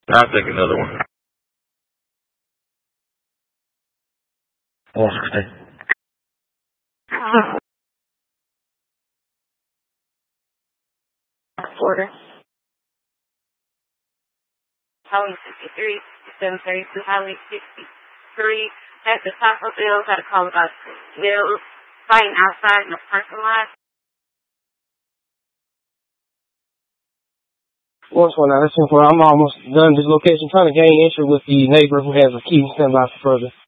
I'll take another one. Okay. Order. Highway 63, 732, Highway 63. At the top of the hill, got a call about Bill fighting outside in the parking lot. 129, that's 10-4. I'm almost done this location, trying to gain entry with the neighbor who has a key. Stand by for further.